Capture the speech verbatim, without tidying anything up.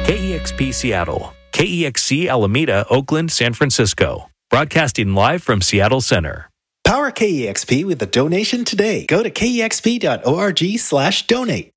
K E X P Seattle, K E X C Alameda, Oakland, San Francisco. Broadcasting live from Seattle Center. Power K E X P with a donation today. Go to K E X P dot org slash donate.